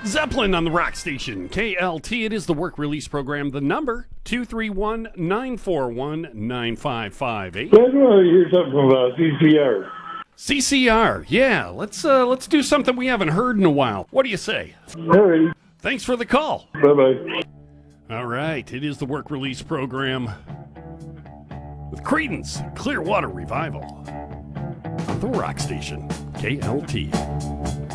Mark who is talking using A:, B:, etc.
A: Zeppelin on the rock station, KLT. It is the work release program. The number, 231-941-9558.
B: I want to hear something about CCR.
A: CCR, yeah. Let's do something we haven't heard in a while. What do you say?
B: All right.
A: Thanks for the call.
B: Bye-bye.
A: All right, it is the work release program with Creedence Clearwater Revival. The rock station, KLT.